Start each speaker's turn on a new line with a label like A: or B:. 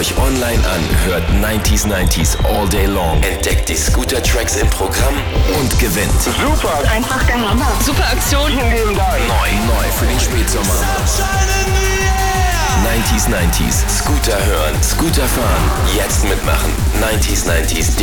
A: euch online an, hört 90s all day long, entdeckt die Scooter-Tracks im Programm und gewinnt.
B: Super! Einfach der Hammer.
C: Super Aktion.
B: Vielen lieben Dank.
A: Neu für den Spätsommer. 90s, Scooter hören, Scooter fahren, jetzt mitmachen. 90s